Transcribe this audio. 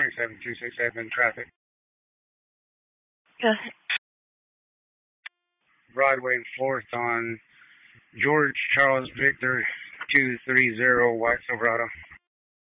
267 traffic. Go ahead. Broadway and 4th on George Charles Victor 230 White Silverado.